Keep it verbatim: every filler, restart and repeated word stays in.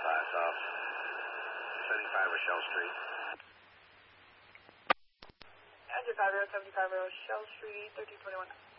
Blast off. seventy-five Rochelle Street. Engine five zero, seventy-five Rochelle Street, thirteen twenty-one.